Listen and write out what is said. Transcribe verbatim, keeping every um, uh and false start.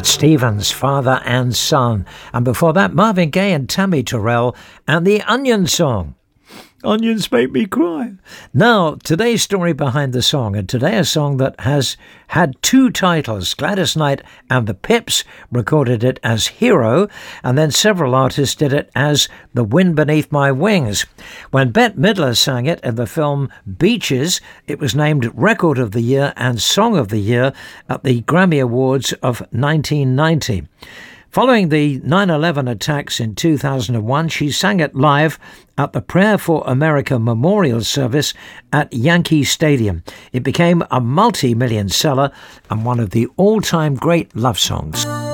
Cat Stevens, Father and Son. And before that, Marvin Gaye and Tammy Terrell and the Onion Song. Onions make me cry. Now, today's story behind the song, and today a song that has had two titles. Gladys Knight and the Pips recorded it as Hero, and then several artists did it as The Wind Beneath My Wings. When Bette Midler sang it in the film Beaches, it was named Record of the Year and Song of the Year at the Grammy Awards of nineteen ninety. Following the nine eleven attacks in two thousand one, she sang it live at the Prayer for America Memorial Service at Yankee Stadium. It became a multi-million seller and one of the all-time great love songs.